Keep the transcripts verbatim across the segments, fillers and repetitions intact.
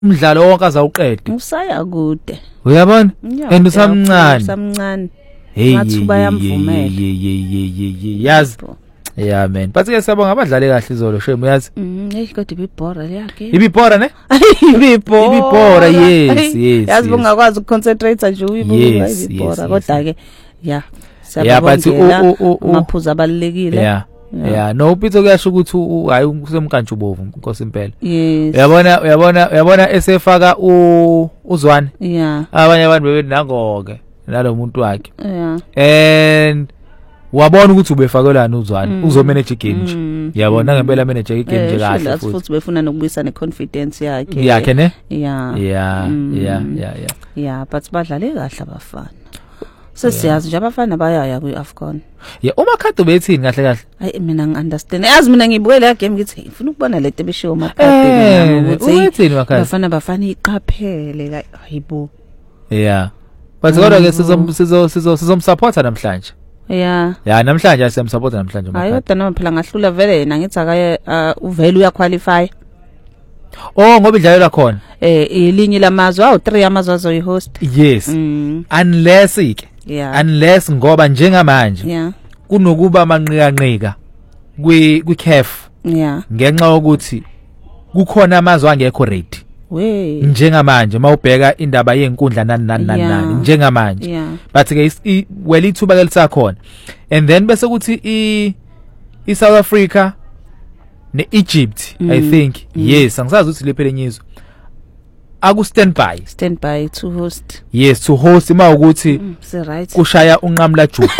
umdlalo wonke azawuqeda usaya kude uyabona and usamncane usamncane hey mathuba yamvumela yazi yeah man but ke sabonga abadlali kahle izolo shemu yazi mhm hey kodwa ibibhora yakhe ibibhora ne ibibhora ibibhora yes yes yazi bungakwazi ukuconcentrate nje uyibona ibibhora kodwa ke yeah yeah but amaphuzu abalekile yeah yeah no upitso kuyasho ukuthi hayi usemkantsho bovu inkosi impela uyabona uyabona uyabona esefaka uzwane yeah abanye abantu bebethi nangoke nalomuntu wakhe yeah and wabona ukuthi ubefakelana uzwane uzomanage igame nje yabona ngempela manage igame nje kahle futhi futhi befuna nokubuyisa neconfidence yakhe yakhe ne yeah yeah yeah yeah yeah but badlale kahle abafana sesiyazi nje abafana bayaya kwiAfcon yeah uma khadi bethini kahle kahle hayi mina ngiunderstand yazi mina ngibuke le game ngithi ngifuna ukubona le nto beshiwo makhadi ukuthi bafana bafana iqaphele hayibo yeah but kodwa ke sizo sizo sizo sizomsupporta namhlanje yeah yeah namhlanje siyamsupporta namhlanje makhadi hayi kodwa phela ngahlula vele yena ngithi akaye uvele uyaqualify oh ngoba idlalo lakhona eh ilinye lamazwe awu three amazwe azoyihost yes unless ke yeah unless ngoba njengamanje yeah kunokuba amanqikanqika kwi kwi C A F yeah ngenxa ukuthi kukhona amazwe angekho ready we njengamanje mawubheka indaba yenkundla nani nani nani njengamanje but ke well ithuba ke lisakhona and then bese kuthi i i South Africa ne Egypt I think yes angisazi ukuthi lephele nyizwe aku standby standby to host yes to host ima ukuthi se right kushaya unqamla juku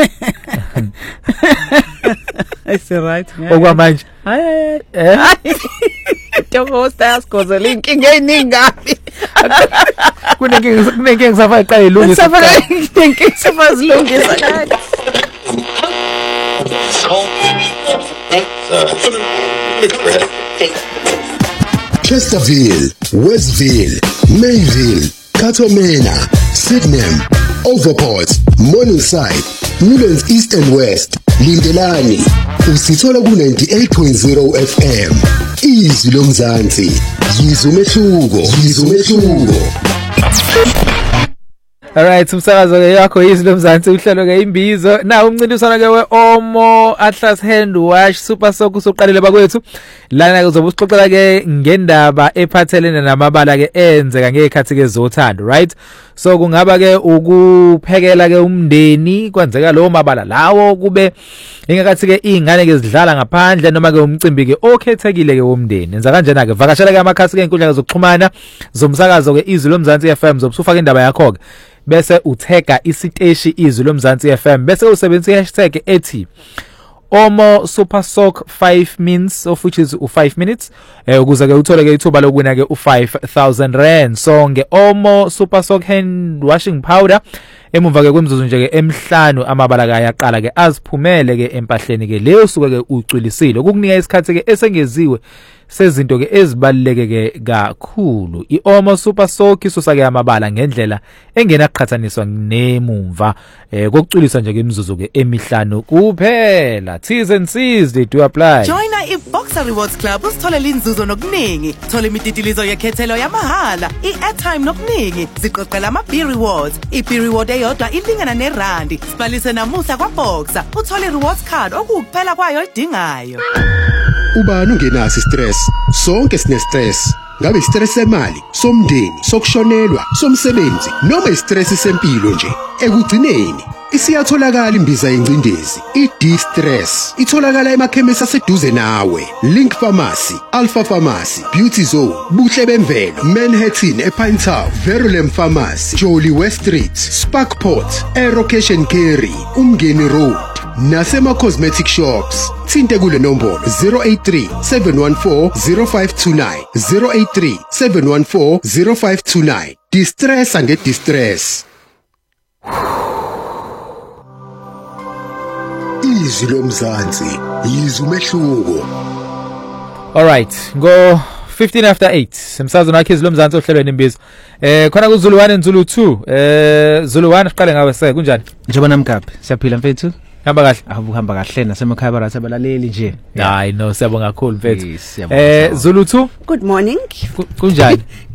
se right okwamanje hayi eh to host askoze linkinga eningapi kunenkinga kunenkinga safa iqala ilungisa safa inkinga safa zilungisa kahle Chesterfield, Westville, Mayville, Katomena, Sydenham, Overport, Morningside, Newlands East and West, Lindelani, usithola ku ninety-eight point zero F M. Izwi lomzansi, yizwe umehluko, yizwe umehluko. Alright umsakazo ke yakho yizwi lomzansi uhlelo ke imbizo na umncintiswano ke weOmo Atlas Hand Wash Super Sock usoqalile bakwethu lana ke uzobe usixoxela ke ngendaba ephathelene namabala ke enzeka ngekhathi ke zothando right so kungaba ke ukuphekela ke umndeni kwenzeka lo mabala lawo kube ingakathi ke izingane ke zidlala ngaphandle noma ke umcimbi ke okhethekile ke womndeni enza kanjena ke vakashela ke amakhasi ke inkundla zokuxhumana zomsakazo ke izwi lomzansi F M zobusufaka indaba yakho ke bese uthega isiteshi izwi lomzansi F M bese usebenzisa hashtag ethi Omo Super Sock five minutes of which is u five minutes eh ukuze ke uthole ke ithuba lokuwina ke u five thousand rand so nge Omo Super Sock hand washing powder emumva ke kwemzuzu nje ke emhlanu amabala ka yaqala ke aziphumele ke empahleni ke leyo suke ke ucwilisile ukukunika isikhathi ke esengeziwe sezinto ke ezibaluleke ke kakhulu iOmo Super Sock isusa ke amabala ngendlela engena kuqhathaniswa nemumva eh kokuculisa nje ke imzuzu ke emihlanu kuphela T's and C's they do apply. Join iBoxer Rewards Club usitholela inzuzo nokuningi thola imititilizo yekhethelo yamahala i-airtime nokuningi ziqoqela ama-B rewards i-B reward eyodwa ilingana nerandi sibalise namuhla kwaBoxer uthole rewards card okukuphela kwayo idingayo. Ubani ungenasi stress sonke sine stress ngabe stress semali somndeni sokushonelwa somsebenzi noma istress sempilo nje ekugcineni isiyatholakala imbiza yencindezi i-D-Stress itholakala emakhemisi aseduze nawe Link Pharmacy, Alpha Pharmacy, Beauty Zone, Buhle Bemvelo, Manhattan ePine Town, Verulam Pharmacy, Jolly West Street, Sparkport, Aero Cash and Carry, Umgeni Road nasema cosmetic shops thinte kule nombolo zero eight three seven one four zero five two nine zero eight three seven one four zero five two nine. Distress and get distress. Izwi lomzansi yizwe umehluko. Alright go fifteen after eight semsazo nakhe izwi lomzansi ohlelweni imbizo eh khona kuZulu one and Zulu two eh Zulu one siqale ngawe se kunjani njengoba namkaphi siyaphila mfethu hamba kahle Akuhamba kahle nasemakhaya baratha abalaleli nje. hayi no siyabonga kakhulu mfethu Yes, siyabonga, eh siyabonga. Zulu two Good morning. ku- kunjani